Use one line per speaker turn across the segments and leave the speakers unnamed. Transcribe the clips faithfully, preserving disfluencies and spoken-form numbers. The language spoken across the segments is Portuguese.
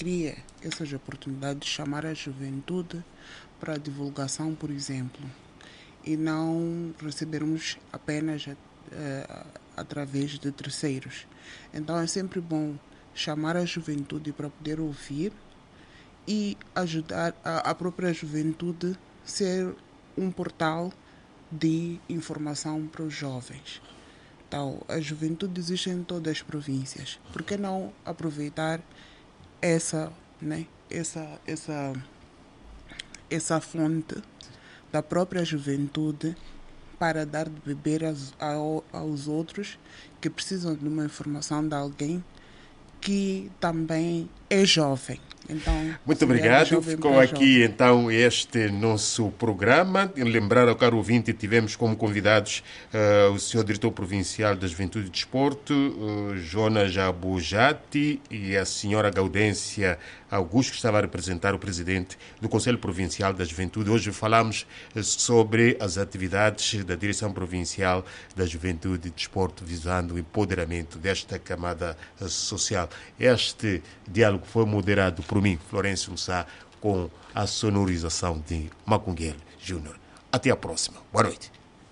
cria essas oportunidades de chamar a juventude para a divulgação, por exemplo, e não recebermos apenas uh, através de terceiros. Então é sempre bom chamar a juventude para poder ouvir e ajudar a, a própria juventude a ser um portal de informação para os jovens. Então, a juventude existe em todas as províncias. Por que não aproveitar essa, né, essa, essa, essa fonte da própria juventude para dar de beber aos, aos outros que precisam de uma informação de alguém que também é jovem. Então,
muito obrigado. Ficou aqui então este nosso programa. Lembrar ao caro ouvinte, tivemos como convidados uh, o senhor Diretor Provincial da Juventude e Desporto, uh, Jonas Abujati, e a senhora Gaudência Augusto, que estava a representar o presidente do Conselho Provincial da Juventude. Hoje falamos sobre as atividades da Direção Provincial da Juventude e Desporto, visando o empoderamento desta camada social. Este diálogo foi moderado por mim, Florencio Mussá, com a sonorização de Macunguel Júnior. Até a próxima. Boa noite.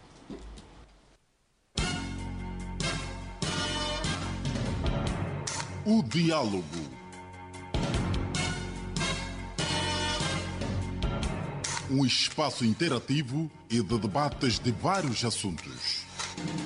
O diálogo. Um espaço interativo e de debates de vários assuntos.